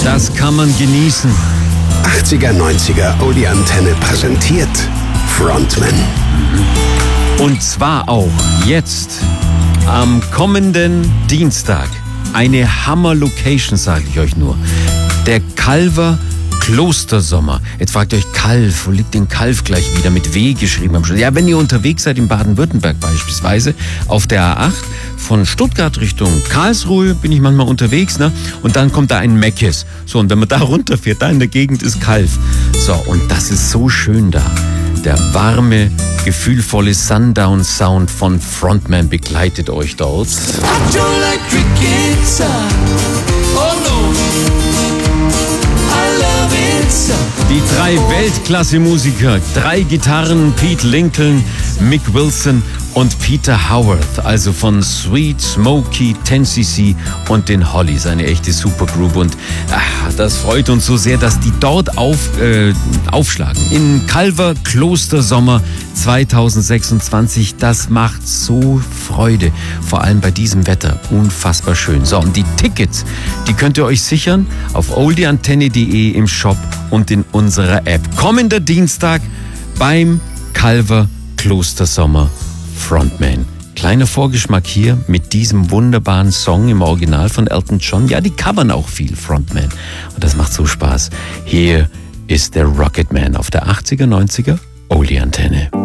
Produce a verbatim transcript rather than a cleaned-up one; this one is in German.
Das kann man genießen. achtziger, neunziger Oldie Antenne präsentiert Frontman. Und zwar auch jetzt am kommenden Dienstag. Eine Hammer-Location, sage ich euch nur. Der Calver Klostersommer. Jetzt fragt ihr euch, Calv, wo liegt denn Calv gleich wieder mit W geschrieben am Schluss? Ja, wenn ihr unterwegs seid in Baden-Württemberg beispielsweise, auf der A acht von Stuttgart Richtung Karlsruhe bin ich manchmal unterwegs, ne? Und dann kommt da ein Meckes. So, und wenn man da runterfährt, da in der Gegend ist Calv. So, und das ist so schön da. Der warme, gefühlvolle Sundown-Sound von Frontman begleitet euch dort. Die drei Weltklasse-Musiker, drei Gitarren, Pete Lincoln, Mick Wilson und Peter Howard, also von Sweet, Smoky, ten C C und den Hollies, eine echte Supergroup. Und ach, das freut uns so sehr, dass die dort auf, äh, aufschlagen. In Calver Klostersommer zweitausendsechsundzwanzig, das macht so Freude, vor allem bei diesem Wetter, unfassbar schön. So, und die Tickets, die könnt ihr euch sichern auf oldieantenne punkt de im Shop und in unserer App. Kommender Dienstag beim Calver Klostersommer Frontman. Kleiner Vorgeschmack hier mit diesem wunderbaren Song im Original von Elton John. Ja, die covern auch viel, Frontman. Und das macht so Spaß. Hier ist der Rocketman auf der achtziger, neunziger Oldie Antenne.